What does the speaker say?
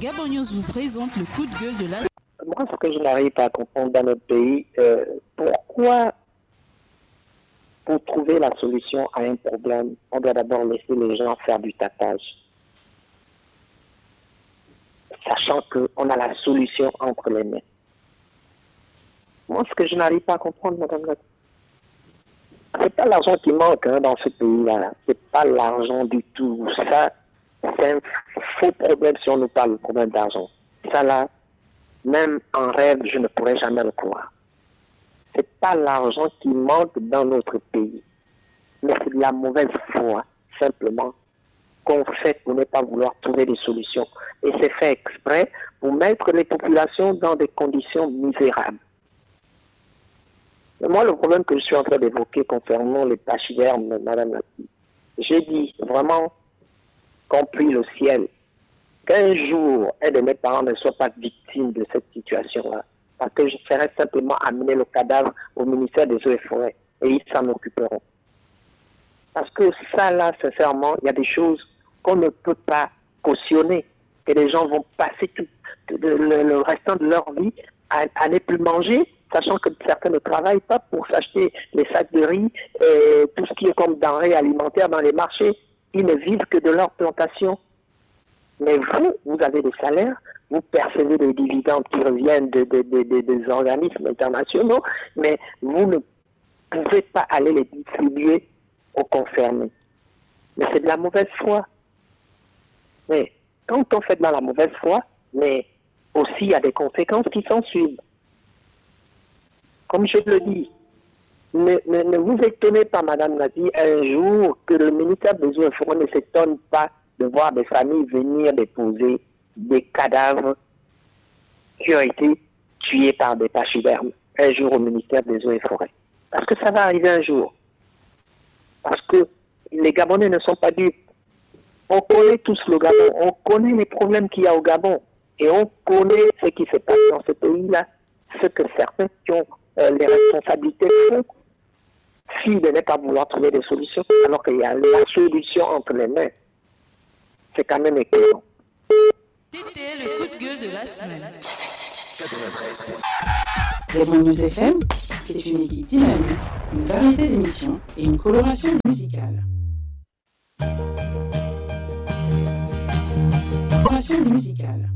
Gabon News vous présente le coup de gueule de la... Moi, ce que je n'arrive pas à comprendre dans notre pays, pourquoi, pour trouver la solution à un problème, on doit d'abord laisser les gens faire du tapage, sachant qu'on a la solution entre les mains. Moi, ce que je n'arrive pas à comprendre, madame la... c'est pas l'argent qui manque dans ce pays-là. C'est pas l'argent du tout. Ça, c'est un faux problème si on nous parle de problème d'argent. Ça là, même en rêve, je ne pourrais jamais le croire. C'est pas l'argent qui manque dans notre pays. Mais c'est de la mauvaise foi, simplement, qu'on fait pour ne pas vouloir trouver des solutions. Et c'est fait exprès pour mettre les populations dans des conditions misérables. Mais moi, le problème que je suis en train d'évoquer concernant les pachydermes, madame la... j'ai dit vraiment qu'on prie le ciel qu'un jour, un de mes parents ne soit pas victime de cette situation-là. Parce que je ferai simplement amener le cadavre au ministère des Eaux et Forêts et ils s'en occuperont. Parce que ça, là, sincèrement, il y a des choses qu'on ne peut pas cautionner. Que les gens vont passer tout le restant de leur vie à ne plus manger, sachant que certains ne travaillent pas pour s'acheter les sacs de riz, tout ce qui est comme denrées alimentaires dans les marchés. Ils ne vivent que de leur plantation. Mais vous avez des salaires, vous percevez des dividendes qui reviennent des organismes internationaux, mais vous ne pouvez pas aller les distribuer aux concernés. Mais c'est de la mauvaise foi. Mais quand on fait dans la mauvaise foi, mais aussi il y a des conséquences qui s'en suivent. Comme je le dis, ne vous étonnez pas, madame Nadi, un jour que le ministère des Eaux et Forêts ne s'étonne pas de voir des familles venir déposer des cadavres qui ont été tués par des pachydermes un jour au ministère des Eaux et Forêts. Parce que ça va arriver un jour. Parce que les Gabonais ne sont pas dupes. On connaît tous le Gabon, on connaît les problèmes qu'il y a au Gabon et on connaît ce qui se passe dans ce pays-là, ce que certains qui ont les responsabilités font, si de ne pas vouloir trouver des solutions, alors qu'il y a la solution entre les mains. C'est quand même éclairant. C'était le coup de gueule de la semaine. 93. Gabon News FM, c'est une équipe dynamique, une variété d'émissions et une coloration musicale. Coloration musicale.